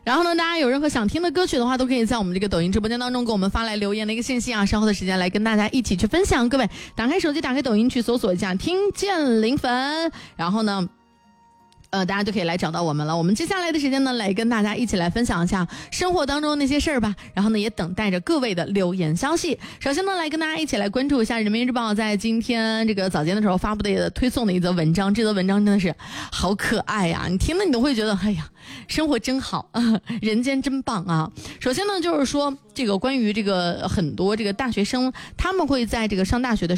然后呢，大家有任何想听的歌曲的话，都可以在我们这个抖音直播间当中给我们发来留言的一个信息啊，稍后的时间来跟大家一起去分享。各位打开手机，打开抖音去搜索一下听见零粉，然后呢大家就可以来找到我们了。我们接下来的时间呢，来跟大家一起来分享一下生活当中那些事儿吧。然后呢，也等待着各位的留言消息。首先呢，来跟大家一起来关注一下人民日报在今天这个早间的时候发布的推送的一则文章。这则文章真的是好可爱呀，你听了你都会觉得，哎呀，生活真好啊，人间真棒啊。首先呢，就是说这个关于这个很多这个大学生，他们会在这个上大学的时候